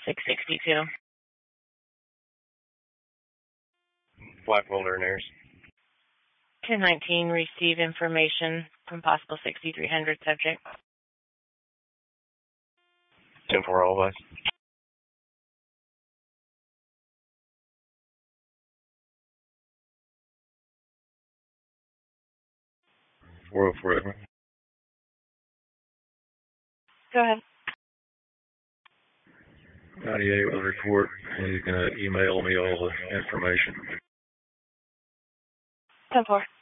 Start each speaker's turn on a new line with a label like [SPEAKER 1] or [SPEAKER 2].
[SPEAKER 1] 662.
[SPEAKER 2] Blackwell Nurse.
[SPEAKER 1] 1019, receive information from possible 6300 subject.
[SPEAKER 2] 10-4 all of us. Four.
[SPEAKER 1] Go ahead.
[SPEAKER 2] 98 will report. He's going to email me all the information.
[SPEAKER 1] 10-4.